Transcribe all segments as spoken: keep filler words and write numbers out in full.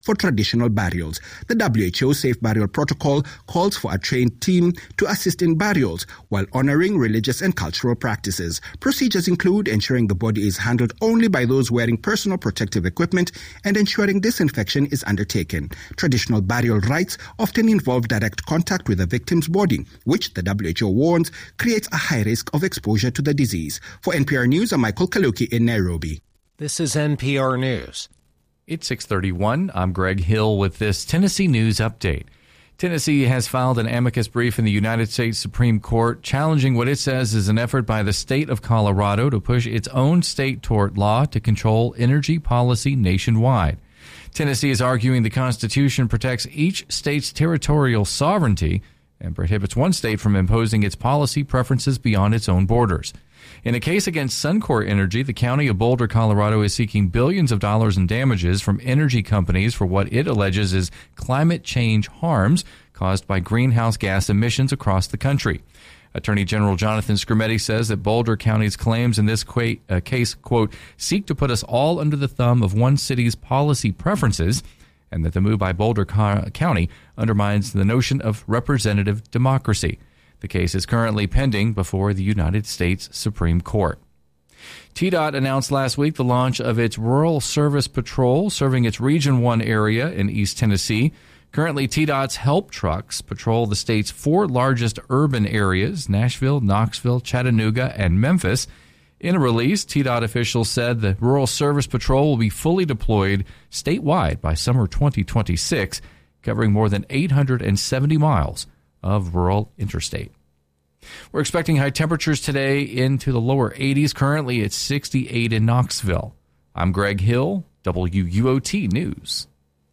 for traditional burials. The W H O Safe Burial Protocol calls for a trained team to assist in burials while honoring religious and cultural practices. Procedures include ensuring the body is handled only by those wearing personal protective equipment and ensuring disinfection is undertaken. Traditional burial rites often involve direct contact with the victim's body, which the W H O warns creates a high risk of exposure to the disease. For N P R News, I'm Michael Kaluki in Nairobi. This is N P R News. It's six thirty-one. I'm Greg Hill with this Tennessee News Update. Tennessee has filed an amicus brief in the United States Supreme Court challenging what it says is an effort by the state of Colorado to push its own state tort law to control energy policy nationwide. Tennessee is arguing the Constitution protects each state's territorial sovereignty and prohibits one state from imposing its policy preferences beyond its own borders. In a case against Suncor Energy, the county of Boulder, Colorado, is seeking billions of dollars in damages from energy companies for what it alleges is climate change harms caused by greenhouse gas emissions across the country. Attorney General Jonathan Skrmetti says that Boulder County's claims in this qu- uh, case, quote, seek to put us all under the thumb of one city's policy preferences, and that the move by Boulder Co- County undermines the notion of representative democracy. The case is currently pending before the United States Supreme Court. T DOT announced last week the launch of its Rural Service Patrol, serving its Region one area in East Tennessee. Currently, T DOT's help trucks patrol the state's four largest urban areas, Nashville, Knoxville, Chattanooga, and Memphis. In a release, T DOT officials said the Rural Service Patrol will be fully deployed statewide by summer twenty twenty-six, covering more than eight hundred seventy miles of rural interstate. We're expecting high temperatures today into the lower eighties. Currently, it's sixty-eight in Knoxville. I'm Greg Hill, W U O T News.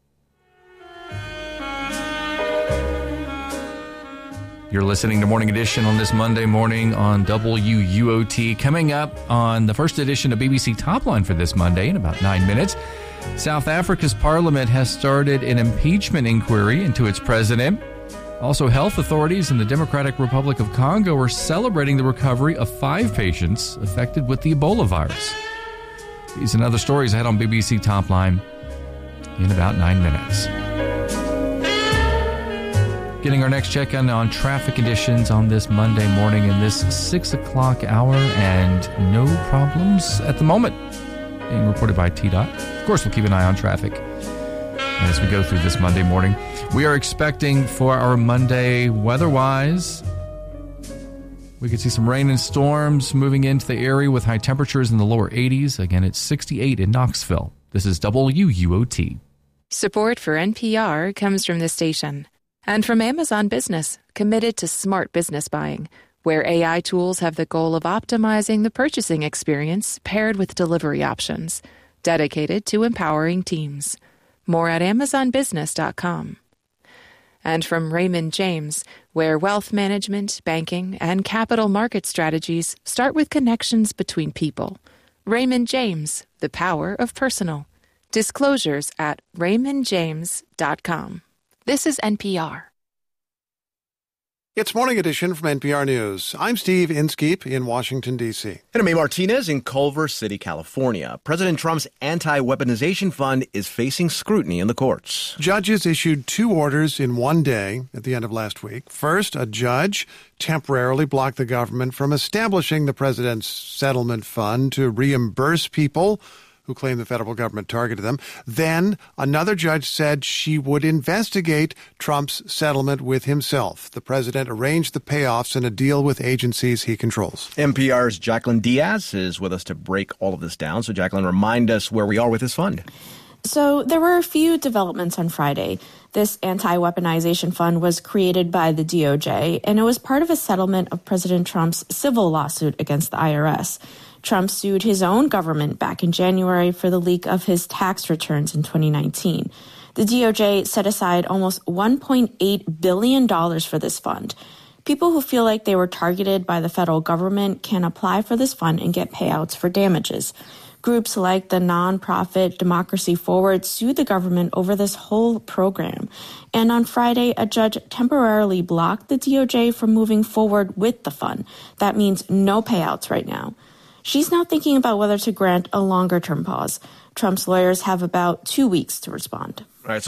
You're listening to Morning Edition on this Monday morning on W U O T. Coming up on the first edition of B B C Topline for this Monday in about nine minutes, South Africa's parliament has started an impeachment inquiry into its president. Also, health authorities in the Democratic Republic of Congo are celebrating the recovery of five patients affected with the Ebola virus. These and other stories ahead on B B C Topline in about nine minutes. Getting our next check in on traffic conditions on this Monday morning in this six o'clock hour, and no problems at the moment being reported by T DOT. Of course, we'll keep an eye on traffic as we go through this Monday morning. We are expecting for our Monday weather-wise, we could see some rain and storms moving into the area with high temperatures in the lower eighties. Again, it's sixty-eight in Knoxville. This is W U O T. Support for N P R comes from the station and from Amazon Business, committed to smart business buying, where A I tools have the goal of optimizing the purchasing experience paired with delivery options, dedicated to empowering teams. More at amazon business dot com. And from Raymond James, where wealth management, banking, and capital market strategies start with connections between people. Raymond James, the power of personal. Disclosures at raymond james dot com. This is N P R. It's Morning Edition from N P R News. I'm Steve Inskeep in Washington, D C. And I'm May Martinez in Culver City, California. President Trump's anti-weaponization fund is facing scrutiny in the courts. Judges issued two orders in one day at the end of last week. First, a judge temporarily blocked the government from establishing the president's settlement fund to reimburse people who claim the federal government targeted them. Then another judge said she would investigate Trump's settlement with himself. The president arranged the payoffs in a deal with agencies he controls. N P R's Jacqueline Diaz is with us to break all of this down. So, Jacqueline, remind us where we are with this fund. So there were a few developments on Friday. This anti-weaponization fund was created by the D O J, and it was part of a settlement of President Trump's civil lawsuit against the I R S. Trump sued his own government back in January for the leak of his tax returns in twenty nineteen. The D O J set aside almost one point eight billion dollars for this fund. People who feel like they were targeted by the federal government can apply for this fund and get payouts for damages. Groups like the nonprofit Democracy Forward sued the government over this whole program. And on Friday, a judge temporarily blocked the D O J from moving forward with the fund. That means no payouts right now. She's now thinking about whether to grant a longer-term pause. Trump's lawyers have about two weeks to respond. All right, so